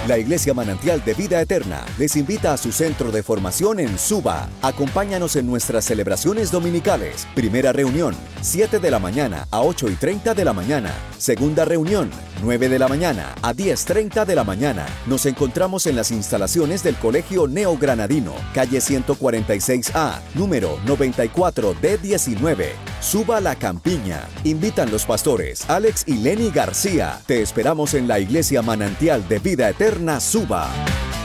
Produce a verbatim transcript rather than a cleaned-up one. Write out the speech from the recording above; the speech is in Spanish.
La Iglesia Manantial de Vida Eterna les invita a su centro de formación en Suba. Acompáñanos en nuestras celebraciones dominicales. Primera reunión, siete de la mañana a ocho y treinta de la mañana. Segunda reunión, nueve de la mañana a diez treinta de la mañana. Nos encontramos en las instalaciones del Colegio Neogranadino, calle ciento cuarenta y seis A, número noventa y cuatro D diecinueve. Suba la Campiña. Invitan los pastores Alex y Lenny García. Te esperamos en la Iglesia Manantial de Vida Eterna Suba.